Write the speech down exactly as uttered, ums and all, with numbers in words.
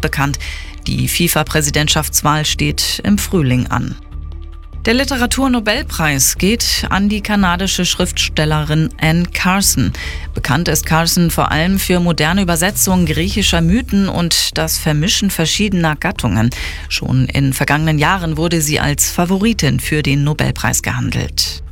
nicht bekannt. Die FIFA-Präsidentschaftswahl steht im Frühling an. Der Literaturnobelpreis geht an die kanadische Schriftstellerin Anne Carson. Bekannt ist Carson vor allem für moderne Übersetzungen griechischer Mythen und das Vermischen verschiedener Gattungen. Schon in vergangenen Jahren wurde sie als Favoritin für den Nobelpreis gehandelt.